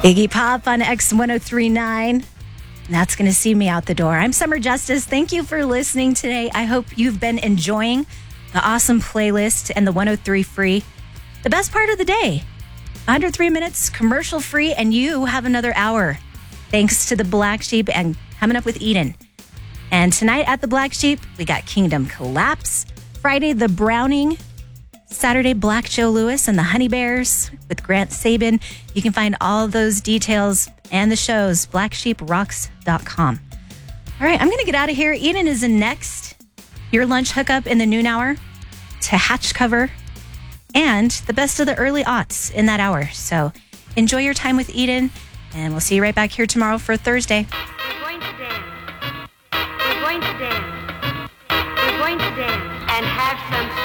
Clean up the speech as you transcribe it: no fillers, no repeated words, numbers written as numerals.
Iggy Pop on X1039. That's going to see me out the door. I'm Summer Justice. Thank you for listening today. I hope you've been enjoying the awesome playlist and the 103 free. The best part of the day. 103 minutes, commercial free, and you have another hour. Thanks to the Black Sheep and coming up with Eden. And tonight at the Black Sheep, we got Kingdom Collapse. Friday, The Browning. Saturday, Black Joe Lewis and the Honey Bears with Grant Sabin. You can find all those details and the shows, blacksheeprocks.com. All right, I'm going to get out of here. Eden is in next. Your lunch hookup in the noon hour to Hatch Cover and the best of the early aughts in that hour. So enjoy your time with Eden, and we'll see you right back here tomorrow for Thursday. We're going to dance. We're going to dance. We're going to dance and have some